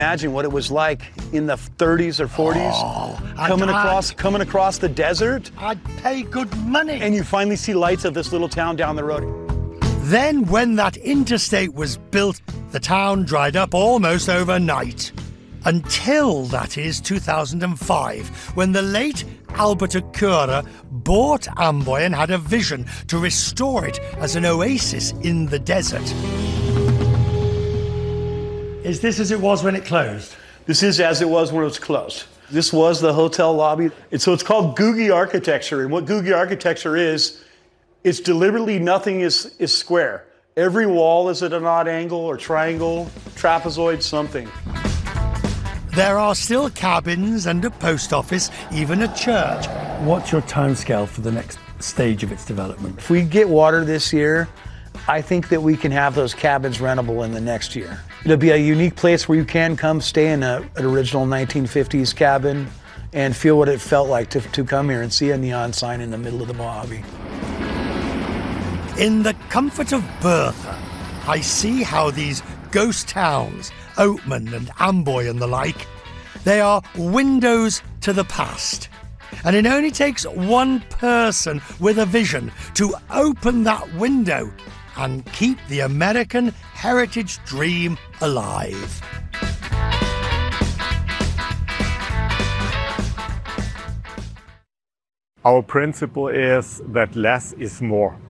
Imagine what it was like in the 30s or 40s, coming across the desert. I'd pay good money. And you finally see lights of this little town down the road. Then when that interstate was built, the town dried up almost overnight. Until, that is, 2005, when the late Albert Akura bought Amboy and had a vision to restore it as an oasis in the desert. Is this as it was when it closed? This is as it was when it was closed. This was the hotel lobby. So it's called Googie architecture. And what Googie architecture is, it's deliberately nothing is square. Every wall is at an odd angle or triangle, trapezoid, something. There are still cabins and a post office, even a church. What's your timescale for the next stage of its development? If we get water this year, I think that we can have those cabins rentable in the next year. It'll be a unique place where you can come stay in an original 1950s cabin and feel what it felt like to come here and see a neon sign in the middle of the Mojave. In the comfort of Bertha, I see how these ghost towns, Oatman and Amboy and the like, they are windows to the past. And it only takes one person with a vision to open that window and keep the American heritage dream alive. Our principle is that less is more.